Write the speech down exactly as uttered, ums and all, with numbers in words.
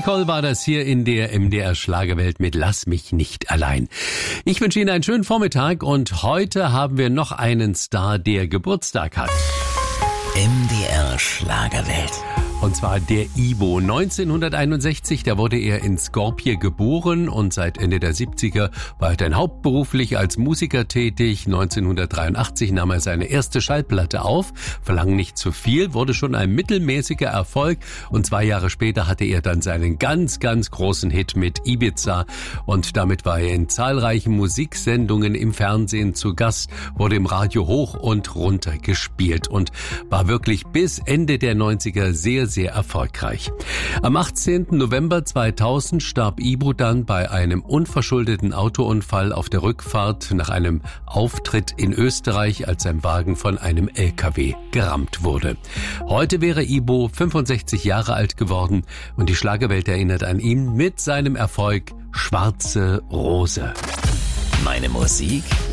Nicole war das hier in der M D R Schlagerwelt mit Lass mich nicht allein. Ich wünsche Ihnen einen schönen Vormittag und heute haben wir noch einen Star, der Geburtstag hat. M D R Schlagerwelt. Und zwar der Ibo. neunzehnhunderteinundsechzig, da wurde er in Skopje geboren und seit Ende der siebziger war er dann hauptberuflich als Musiker tätig. neunzehnhundertdreiundachtzig nahm er seine erste Schallplatte auf. Verlang nicht zu viel, wurde schon ein mittelmäßiger Erfolg und zwei Jahre später hatte er dann seinen ganz, ganz großen Hit mit Ibiza und damit war er in zahlreichen Musiksendungen im Fernsehen zu Gast, wurde im Radio hoch und runter gespielt und war wirklich bis Ende der neunziger sehr, sehr erfolgreich. Am achtzehnten November zweitausend starb Ibo dann bei einem unverschuldeten Autounfall auf der Rückfahrt nach einem Auftritt in Österreich, als sein Wagen von einem L K W gerammt wurde. Heute wäre Ibo fünfundsechzig Jahre alt geworden und die Schlagerwelt erinnert an ihn mit seinem Erfolg Schwarze Rose. Meine Musik,